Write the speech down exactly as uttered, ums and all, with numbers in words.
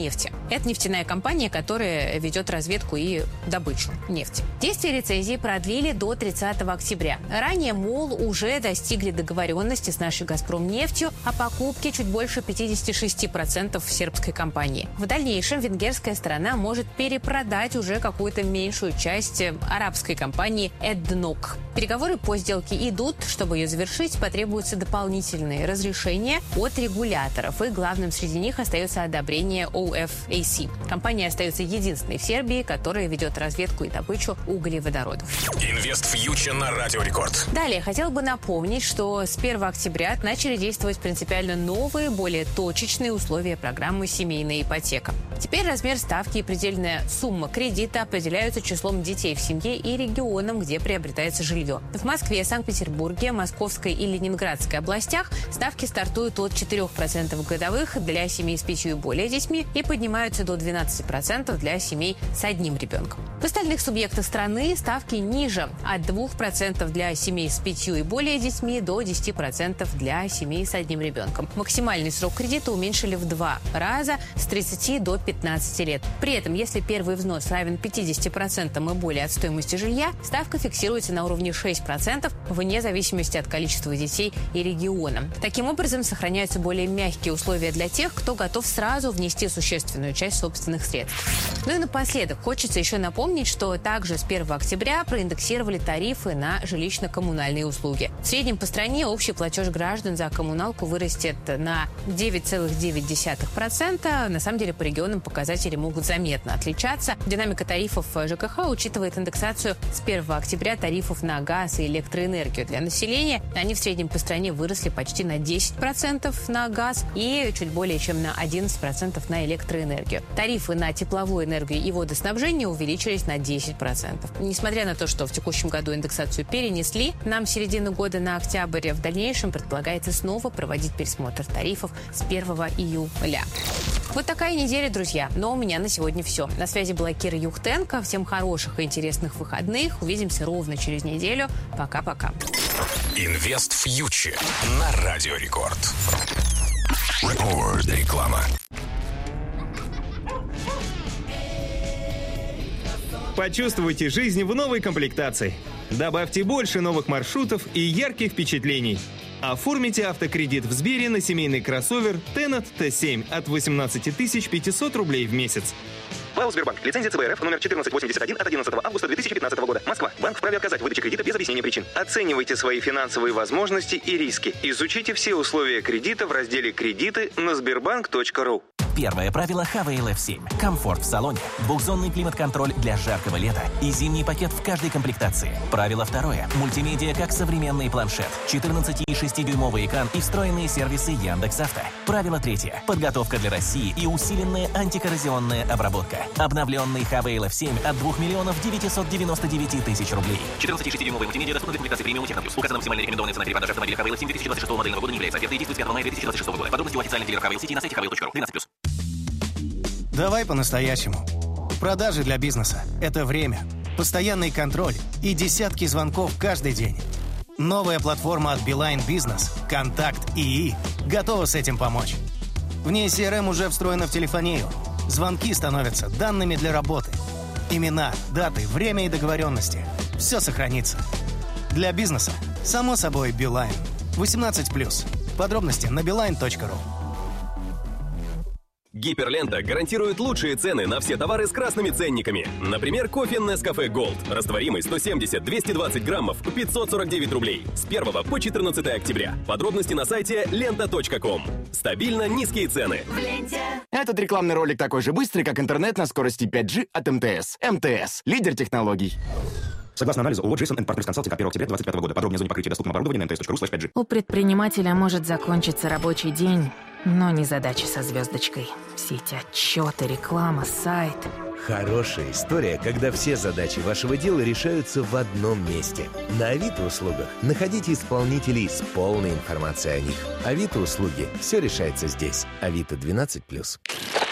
нефти. Это нефтяная компания, которая ведет разведку и добычу нефти. Действие лицензии продлили до тридцатого октября. Ранее МОЛ уже достигли договоренности с нашей «Газпромнефтью» о покупке чуть больше пятьдесят шесть процентов сербской компании. В дальнейшем венгерская сторона может перепродать уже какую-то меньшую часть арабской компании «Эднок». Переговоры по сделке идут. Чтобы ее завершить, потребуются дополнительные разрешения от регуляторов. И главным среди них остается одобрение о эф эй си. Компания остается единственной в Сербии, которая ведет разведку и добычу углеводородов. Инвест Фьючер на Радио Рекорд. Далее хотел бы напомнить, что с первого октября начали действовать принципиально новые, более точечные условия программы «Семейная ипотека». Теперь размер ставки и предельная сумма кредита определяются числом детей в семье и регионом, где приобретается жилье. В Москве, Санкт-Петербурге, Московской и Ленинградской областях ставки стартуют от четырех процентов годовых для семей с пятью и более детьми и поднимаются до двенадцати процентов для семей с одним ребенком. В остальных субъектах страны ставки ниже – от двух процентов для семей с пятью и более детьми до десяти процентов для семей с одним ребенком. Максимальный срок кредита уменьшили в два раза – с тридцати до пятнадцати лет. При этом, если первый взнос равен пятидесяти процентам и более от стоимости жилья, ставка фиксируется на уровне шесть процентов вне зависимости от количества детей и региона. Таким образом, сохраняются более мягкие условия для тех, кто готов сразу внести существенную часть собственных средств. Ну и напоследок, хочется еще напомнить, что также с первого октября проиндексировали тарифы на жилищно-коммунальные услуги. В среднем по стране общий платеж граждан за коммуналку вырастет на девять целых девять десятых процента. На самом деле по регионам показатели могут заметно отличаться. Динамика тарифов ЖКХ учитывает индексацию с первого октября тарифов на газ и электроэнергию для населения. Они в среднем по стране выросли почти на десять процентов на газ и чуть более чем на одиннадцать процентов на электроэнергию. Тарифы на тепловую энергию и водоснабжение увеличились на десять процентов. Несмотря на то, что в текущем году индексацию перенесли, нам с середины года на октябрь в дальнейшем предполагается снова проводить пересмотр тарифов с первого июля. Вот такая неделя, друзья. Но у меня на сегодня все. На связи была Кира Юхтенко. Всем хороших и интересных выходных. Увидимся ровно через неделю. Пока-пока. Инвест Фьючер на Радио Рекорд. Рекорд. Реклама. Почувствуйте жизнь в новой комплектации. Добавьте больше новых маршрутов и ярких впечатлений. Оформите автокредит в Сбере на семейный кроссовер Tenat Т семь от восемнадцати тысяч пятисот рублей в месяц. ВАО «Сбербанк». Лицензия ЦБ РФ номер четырнадцать восемьдесят один от одиннадцатого августа две тысячи пятнадцатого года. Москва. Банк вправе отказать в выдаче кредита без объяснения причин. Оценивайте свои финансовые возможности и риски. Изучите все условия кредита в разделе «Кредиты» на сбербанк точка ру. Первое правило эйч ви эл эф семь. Комфорт в салоне, двухзонный климат-контроль для жаркого лета и зимний пакет в каждой комплектации. Правило второе. Мультимедиа как современный планшет, четырнадцати- и шестидюймовый экран и встроенные сервисы Яндекс.Авто. Правило третье. Подготовка для России и усиленная антикоррозионная обработка. Обновленный эйч ви эл эф семь от двух миллионов девятисот девяноста девяти тысяч рублей. четырнадцати- и шестидюймовый мультимедиа доступны для комплектации премиум Технопьюс. Указана максимальная рекомендованная цена перепродажи автомобиля эйч ви эл эф семь две тысячи двадцать шестого модельного года не является. Оферта действует с пятого мая две тысячи двадцать шестого года. Подробности у официальных дилеров эйч ви эл City на сайте эйч ви эл точка ру. двенадцать плюс. Давай по-настоящему. Продажи для бизнеса – это время, постоянный контроль и десятки звонков каждый день. Новая платформа от Beeline Business «Контакт ИИ» готова с этим помочь. В ней си эр эм уже встроена в телефонию. Звонки становятся данными для работы. Имена, даты, время и договоренности – все сохранится. Для бизнеса, само собой, Beeline. восемнадцать плюс. Подробности на билайн точка ру. Гиперлента гарантирует лучшие цены на все товары с красными ценниками. Например, кофе Nescafe Gold. Растворимый сто семьдесят - двести двадцать граммов, пятьсот сорок девять рублей. С первого по четырнадцатое октября. Подробности на сайте лента точка ком. Стабильно низкие цены. В ленте. Этот рекламный ролик такой же быстрый, как интернет на скорости пять джи от эм тэ эс. эм тэ эс. Лидер технологий. Согласно анализу ООО «Джейсон энд Партнерс Консалтинг» от первого октября двадцать пятого года. Подробнее о зоне покрытия доступного оборудования на эм тэ эс точка ру слэш пять джи. У предпринимателя может закончиться рабочий день, но не задачи со звездочкой. Все эти отчеты, реклама, сайт. Хорошая история, когда все задачи вашего дела решаются в одном месте. На Авито-услугах находите исполнителей с полной информацией о них. Авито-услуги. Все решается здесь. Авито двенадцать плюс.